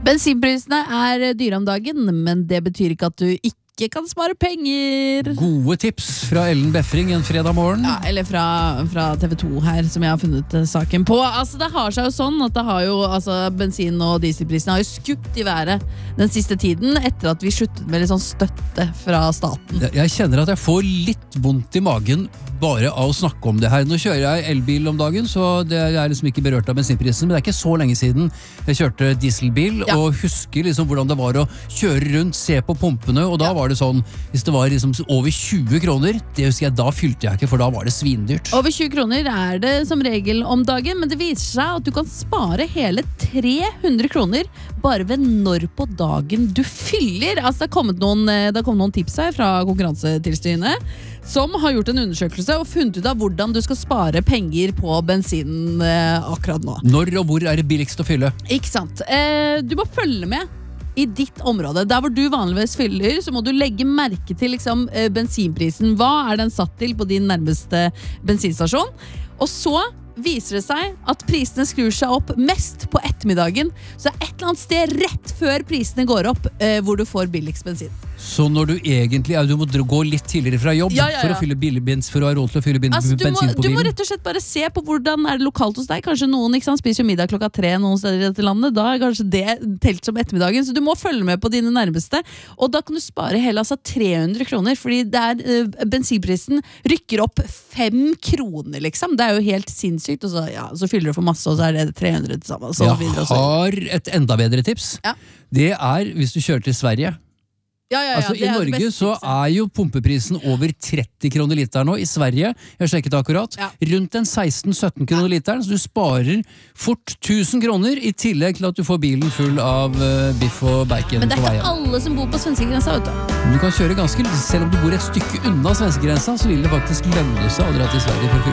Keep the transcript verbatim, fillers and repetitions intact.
Bensinprisene er dyre om dagen, men det betyr ikke at du ikke kan spare penger. Gode tips fra Ellen Befring en fredag morgen. Ja, eller fra, fra T V to her, som jeg har funnet saken på. Altså, det har seg jo sånn at det har jo, altså, bensin- og dieselprisene har jo skutt i været den siste tiden, etter at vi sluttet med litt sånn støtte fra staten. Jeg, jeg kjenner at jeg får litt vondt i magen bare av å snakke om det her. Nå kjører jeg elbil om dagen, så det er liksom ikke berørt av bensinprisen, men det er ikke så lenge siden jeg kjørte dieselbil, ja. Og husker liksom hvordan det var å kjøre rundt, se på pumpene, og da var det sånn, hvis det var liksom over tjue kroner, det husker jeg, da fylte jeg ikke, for da var det svindyrt. Over tjue kroner er det som regel om dagen, men det viser seg at du kan spare hele tre hundre kroner bare ved når på dagen du fyller. Altså det har kommet noen, det har kommet noen tips her fra Konkurransetilsynet, som har gjort en undersøkelse og funnet ut av hvordan du skal spare penger på bensinen eh, akkurat nå. Når og hvor er det billigst å fylle? Ikke sant? Eh, du må følge med i ditt område. Der hvor du vanligvis fyller, så må du legge merke til liksom, eh, bensinprisen. Hva er den satt til på din nærmeste bensinstasjon? Og så viser det seg at prisene skrur seg opp mest på ettermiddagen. Så det er et eller annet sted rett før prisene går opp, eh, hvor du får billigst bensin. Så når du egentlig er, du må gå litt tidligere fra jobb ja, ja, ja. for å fylle bilbens, for å ha råd til å fylle bin, altså, bensin må, på bilen? Du må rett og slett bare se på hvordan er det lokalt hos deg. Kanskje noen ikke sant, spiser jo middag klokka tre noen steder i dette landet. Da er kanskje det telt som ettermiddagen. Så du må følge med på dine nærmeste. Og da kan du spare hele altså, tre hundre kroner, fordi det er, uh, bensinprisen rykker opp fem kroner, liksom. Det er jo helt sinnssykt. Og så, ja, så fyller du for masse, og så er det tre hundre til sammen. Så Jeg har et enda bedre tips. Ja. Det er hvis du kjører til Sverige. Ja, ja, ja, altså, I Norge så er jo pumpeprisen over tretti kroner liter nå. I Sverige, jeg har sjekket akkurat, ja. rundt en seksten til sytten kroner literen, så du sparer fort tusen kroner, i tillegg til at du får bilen full av uh, biff og bacon på veien. Men det er ikke alle som bor på svenskegrensa, vet du. Du kan kjøre ganske, selv om du bor et stykke unna svenskegrensa, så vil det faktisk lønne seg å dra til Sverige for å fylle.